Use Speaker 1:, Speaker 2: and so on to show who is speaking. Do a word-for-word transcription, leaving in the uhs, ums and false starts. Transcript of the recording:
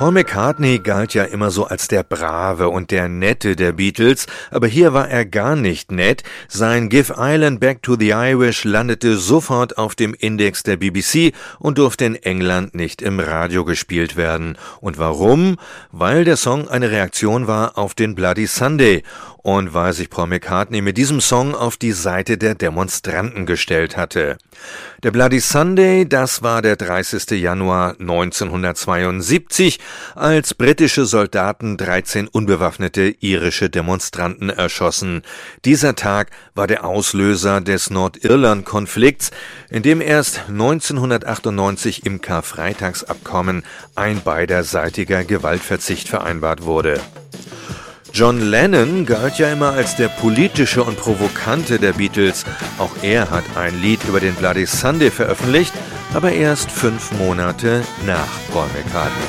Speaker 1: Paul McCartney galt ja immer so als der Brave und der Nette der Beatles, aber hier war er gar nicht nett. Sein Give Ireland Back to the Irish landete sofort auf dem Index der B B C und durfte in England nicht im Radio gespielt werden. Und warum? Weil der Song eine Reaktion war auf den Bloody Sunday und weil sich Paul McCartney mit diesem Song auf die Seite der Demonstranten gestellt hatte. Der Bloody Sunday, das war der dreißigste Januar neunzehnhundertzweiundsiebzig, als britische Soldaten dreizehn unbewaffnete irische Demonstranten erschossen. Dieser Tag war der Auslöser des Nordirland-Konflikts, in dem erst neunzehnhundertachtundneunzig im Karfreitagsabkommen ein beiderseitiger Gewaltverzicht vereinbart wurde. John Lennon galt ja immer als der politische und provokante der Beatles. Auch er hat ein Lied über den Bloody Sunday veröffentlicht, aber erst fünf Monate nach Paul McCartney.